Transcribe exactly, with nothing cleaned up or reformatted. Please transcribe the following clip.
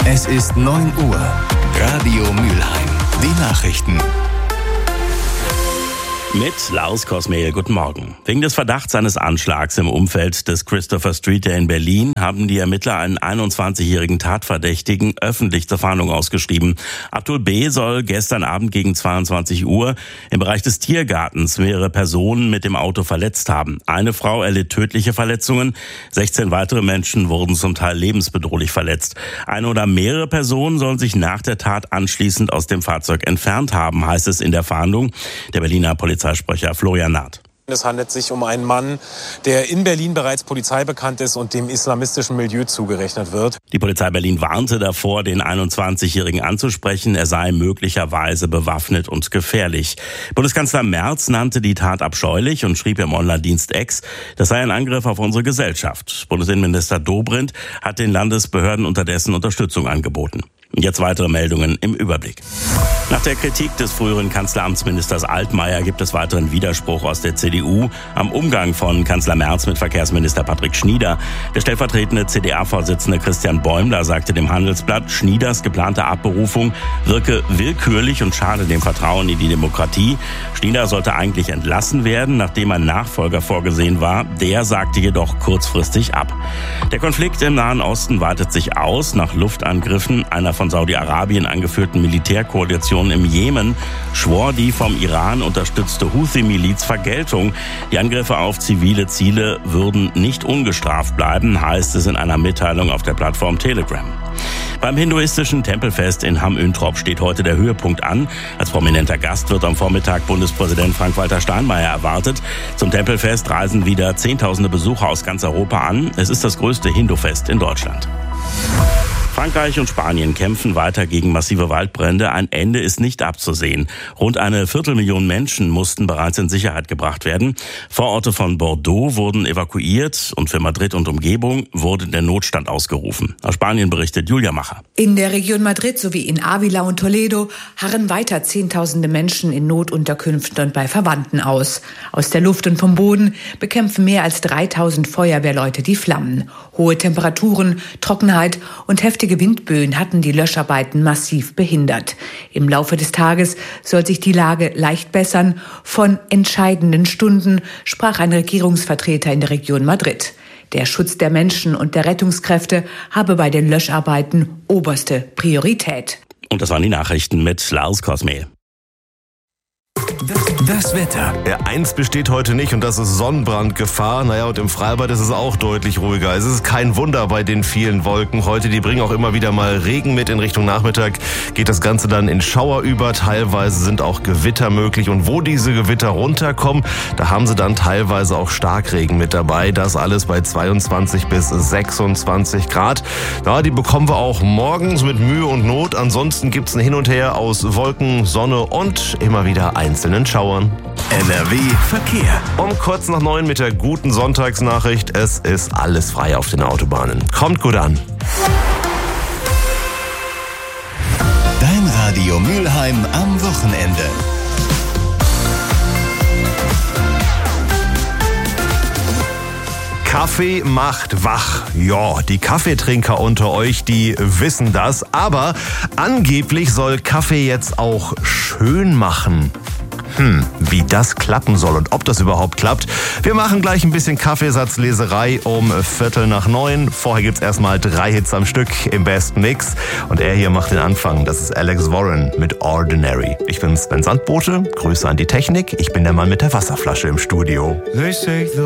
Es ist neun Uhr. Radio Mülheim. Die Nachrichten. Mit Lars Kosmehl, guten Morgen. Wegen des Verdachts eines Anschlags im Umfeld des Christopher Street Day in Berlin haben die Ermittler einen einundzwanzigjährigen Tatverdächtigen öffentlich zur Fahndung ausgeschrieben. Abdul B. soll gestern Abend gegen zweiundzwanzig Uhr im Bereich des Tiergartens mehrere Personen mit dem Auto verletzt haben. Eine Frau erlitt tödliche Verletzungen, sechzehn weitere Menschen wurden zum Teil lebensbedrohlich verletzt. Eine oder mehrere Personen sollen sich nach der Tat anschließend aus dem Fahrzeug entfernt haben, heißt es in der Fahndung. Der Berliner Polizei Polizeisprecher Florian Naht. Es handelt sich um einen Mann, der in Berlin bereits Polizei bekannt ist und dem islamistischen Milieu zugerechnet wird. Die Polizei Berlin warnte davor, den einundzwanzigjährigen anzusprechen. Er sei möglicherweise bewaffnet und gefährlich. Bundeskanzler Merz nannte die Tat abscheulich und schrieb im Online-Dienst X, das sei ein Angriff auf unsere Gesellschaft. Bundesinnenminister Dobrindt hat den Landesbehörden unterdessen Unterstützung angeboten. Jetzt weitere Meldungen im Überblick. Nach der Kritik des früheren Kanzleramtsministers Altmaier gibt es weiteren Widerspruch aus der C D U am Umgang von Kanzler Merz mit Verkehrsminister Patrick Schnieder. Der stellvertretende C D A-Vorsitzende Christian Bäumler sagte dem Handelsblatt, Schnieders geplante Abberufung wirke willkürlich und schade dem Vertrauen in die Demokratie. Schnieder sollte eigentlich entlassen werden, nachdem ein Nachfolger vorgesehen war. Der sagte jedoch kurzfristig ab. Der Konflikt im Nahen Osten weitet sich aus. Nach Luftangriffen einer von Saudi-Arabien angeführten Militärkoalition im Jemen schwor die vom Iran unterstützte Houthi-Miliz Vergeltung. Die Angriffe auf zivile Ziele würden nicht ungestraft bleiben, heißt es in einer Mitteilung auf der Plattform Telegram. Beim hinduistischen Tempelfest in Hamm-Üntrop steht heute der Höhepunkt an. Als prominenter Gast wird am Vormittag Bundespräsident Frank-Walter Steinmeier erwartet. Zum Tempelfest reisen wieder Zehntausende Besucher aus ganz Europa an. Es ist das größte Hindu-Fest in Deutschland. Frankreich und Spanien kämpfen weiter gegen massive Waldbrände. Ein Ende ist nicht abzusehen. Rund eine Viertelmillion Menschen mussten bereits in Sicherheit gebracht werden. Vororte von Bordeaux wurden evakuiert und für Madrid und Umgebung wurde der Notstand ausgerufen. Aus Spanien berichtet Julia Macher. In der Region Madrid sowie in Ávila und Toledo harren weiter Zehntausende Menschen in Notunterkünften und bei Verwandten aus. Aus der Luft und vom Boden bekämpfen mehr als dreitausend Feuerwehrleute die Flammen. Hohe Temperaturen, Trockenheit und heftige Windböen hatten die Löscharbeiten massiv behindert. Im Laufe des Tages soll sich die Lage leicht bessern. Von entscheidenden Stunden sprach ein Regierungsvertreter in der Region Madrid. Der Schutz der Menschen und der Rettungskräfte habe bei den Löscharbeiten oberste Priorität. Und das waren die Nachrichten mit Lars Kosmehl. Das Wetter. Ja, eins besteht heute nicht und das ist Sonnenbrandgefahr. Naja, und im Freibad ist es auch deutlich ruhiger. Es ist kein Wunder bei den vielen Wolken heute. Die bringen auch immer wieder mal Regen mit. In Richtung Nachmittag geht das Ganze dann in Schauer über. Teilweise sind auch Gewitter möglich. Und wo diese Gewitter runterkommen, da haben sie dann teilweise auch Starkregen mit dabei. Das alles bei zweiundzwanzig bis sechsundzwanzig Grad. Ja, die bekommen wir auch morgens mit Mühe und Not. Ansonsten gibt's ein Hin und Her aus Wolken, Sonne und immer wieder einzelnen Schauern. N R W Verkehr. Um kurz nach neun mit der guten Sonntagsnachricht. Es ist alles frei auf den Autobahnen. Kommt gut an. Dein Radio Mülheim am Wochenende. Kaffee macht wach. Ja, die Kaffeetrinker unter euch, die wissen das. Aber angeblich soll Kaffee jetzt auch schön machen. Hm, wie das klappen soll und ob das überhaupt klappt. Wir machen gleich ein bisschen Kaffeesatzleserei um Viertel nach neun. Vorher gibt's erstmal drei Hits am Stück im besten Mix. Und er hier macht den Anfang. Das ist Alex Warren mit Ordinary. Ich bin Sven Sandbote. Grüße an die Technik. Ich bin der Mann mit der Wasserflasche im Studio. They say the